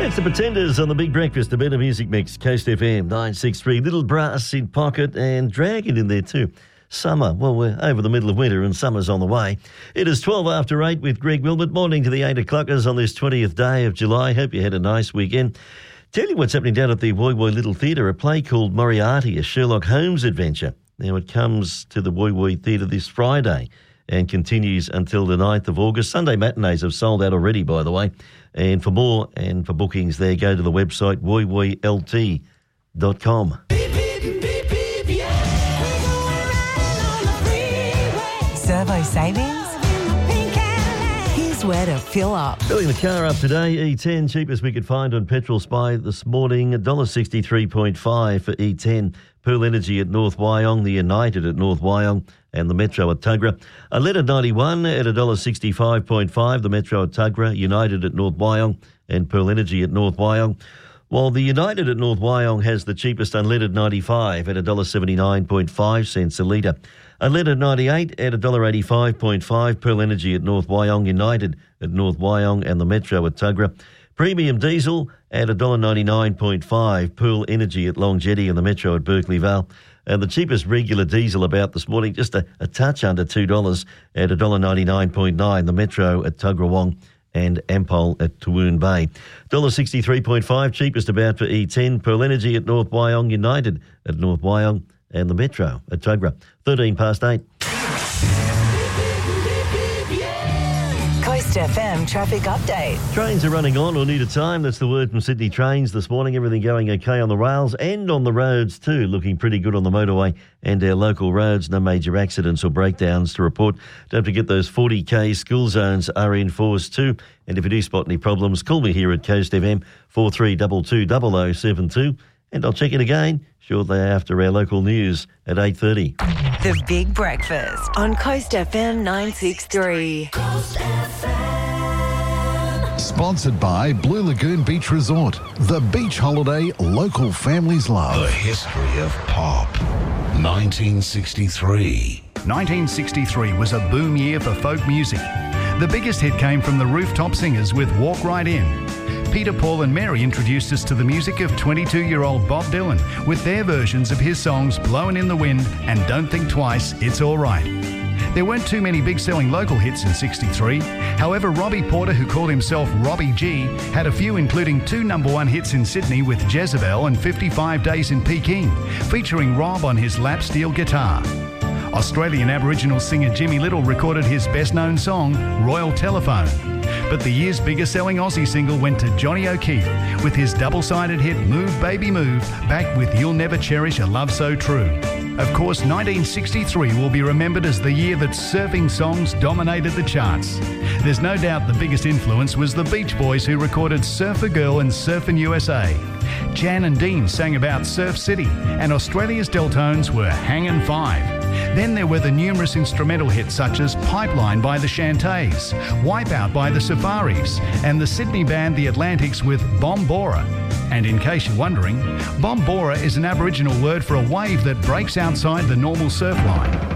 It's the Pretenders on the Big Breakfast, a better music mix, Coast FM 963. Little Brass in Pocket and Dragon in there too. Summer, well, we're over the middle of winter and summer's on the way. It is 12 after 8 with Greg Wilmot. Morning to the 8 o'clockers on this 20th day of July. Hope you had a nice weekend. Tell you what's happening down at the Woy Woy Little Theatre, a play called Moriarty, a Sherlock Holmes adventure. Now it comes to the Woy Woy Theatre this Friday and continues until the 9th of August. Sunday matinees have sold out already, by the way. And for more and for bookings there, go to the website woywoylt.com. Servo Savings? Here's where to fill up. Filling the car up today, E10, cheapest we could find on Petrol Spy this morning, $1.63.5 for E10. Pearl Energy at North Wyong, the United at North Wyong, and the Metro at Tuggerah. A letter 91 at $1.65.5, the Metro at Tuggerah, United at North Wyong, and Pearl Energy at North Wyong. While the United at North Wyong has the cheapest unleaded 95 at $1.79.5 cents a litre. Unleaded 98 at $1.85.5, Pearl Energy at North Wyong, United at North Wyong, and the Metro at Tuggerah. Premium diesel at $1.99.5, Pearl Energy at Long Jetty and the Metro at Berkeley Vale. And the cheapest regular diesel about this morning, just a touch under $2 at $1.99.9, the Metro at Tuggerawong and Ampol at Tawoon Bay. $1.63.5, cheapest about for E10, Pearl Energy at North Wyong, United at North Wyong and the Metro at Tuggerah. 13 past 8. Coast FM traffic update. Trains are running on or near time. That's the word from Sydney Trains this morning. Everything going okay on the rails and on the roads too. Looking pretty good on the motorway and our local roads. No major accidents or breakdowns to report. Don't forget those 40k school zones are enforced too. And if you do spot any problems, call me here at Coast FM 4322 0072 and I'll check it again shortly after our local news at 8:30. The Big Breakfast on Coast FM 963. Coast FM. Sponsored by Blue Lagoon Beach Resort, the beach holiday local families love. The history of pop. 1963. 1963 was a boom year for folk music. The biggest hit came from the Rooftop Singers with Walk Right In. Peter, Paul and Mary introduced us to the music of 22-year-old Bob Dylan with their versions of his songs Blowin' in the Wind and Don't Think Twice, It's All Right. There weren't too many big-selling local hits in 63. However, Robbie Porter, who called himself Robbie G, had a few including 2 number-1 hits in Sydney with Jezebel and 55 Days in Peking, featuring Rob on his lap steel guitar. Australian Aboriginal singer Jimmy Little recorded his best-known song, Royal Telephone. But the year's biggest-selling Aussie single went to Johnny O'Keefe with his double-sided hit Move Baby Move, backed with You'll Never Cherish a Love So True. Of course, 1963 will be remembered as the year that surfing songs dominated the charts. There's no doubt the biggest influence was the Beach Boys, who recorded Surfer Girl and Surfin' USA. Jan and Dean sang about Surf City, and Australia's Deltones were Hangin' 5. Then there were the numerous instrumental hits such as Pipeline by the Shantays, Wipeout by the Safaris, and the Sydney band The Atlantics with Bombora. And in case you're wondering, Bombora is an Aboriginal word for a wave that breaks outside the normal surf line.